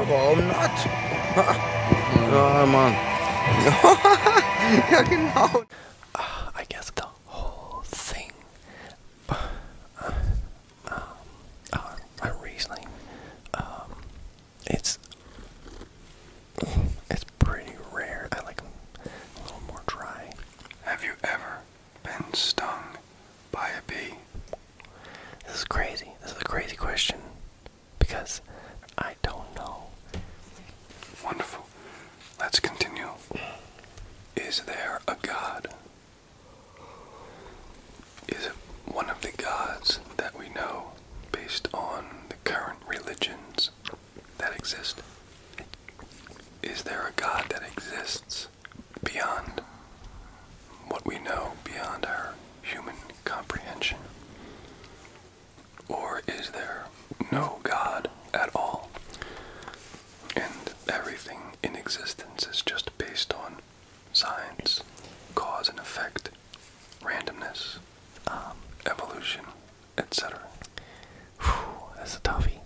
warum not? Ja, Mann. Ja, genau. I guess the whole thing. My Riesling. It's pretty rare. I like them a little more dry. Have you ever been stung by a bee? This is crazy. This is a crazy question because I don't know. Wonderful. Let's continue. Is there a God? Is it one of the gods that we know based on the current religions that exist? Is there a God that exists beyond what we know, beyond our human comprehension? Or is there no God at all? And everything in existence is just based on science, cause and effect, randomness, evolution, etc. That's a toughie.